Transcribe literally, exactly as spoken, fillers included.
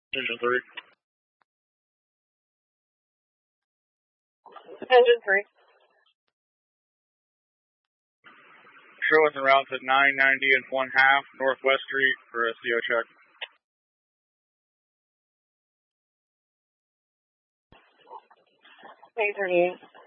Engine three. Engine three. Show us en route at nine ninety and one half Northwest Street for a C O check. eight thirty-eight.